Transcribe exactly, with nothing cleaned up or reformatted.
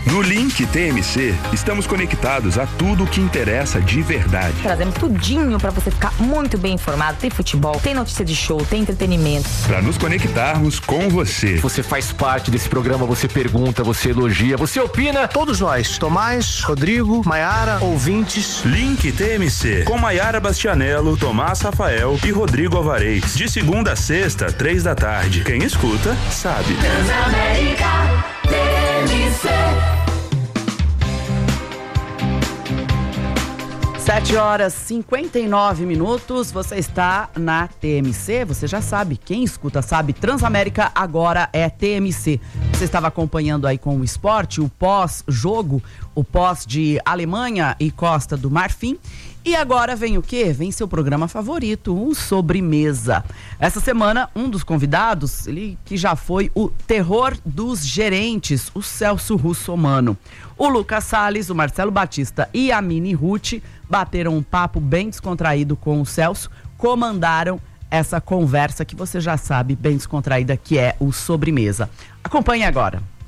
No Link T M C, estamos conectados a tudo o que interessa de verdade. Trazemos tudinho pra você ficar muito bem informado. Tem futebol, tem notícia de show, tem entretenimento. Pra nos conectarmos com você. Você faz parte desse programa, você pergunta, você elogia, você opina. Todos nós, Tomás, Rodrigo, Maiara, ouvintes. Link T M C, com Maiara Bastianello, Tomás Rafael e Rodrigo Alvarez. De segunda a sexta, três da tarde. Quem escuta, sabe. Transamérica T M C. sete horas e cinquenta e nove minutos, você está na T M C, você já sabe, quem escuta sabe, Transamérica agora é T M C. Você estava acompanhando aí com o esporte, o pós-jogo, o pós de Alemanha e Costa do Marfim. E agora vem o quê? Vem seu programa favorito, o Sobremesa. Essa semana, um dos convidados, ele que já foi o terror dos gerentes, o Celso Russomano. O Lucas Salles, o Marcelo Batista e a Mini Ruth bateram um papo bem descontraído com o Celso, comandaram essa conversa que você já sabe, bem descontraída, que é o Sobremesa. Acompanhe agora.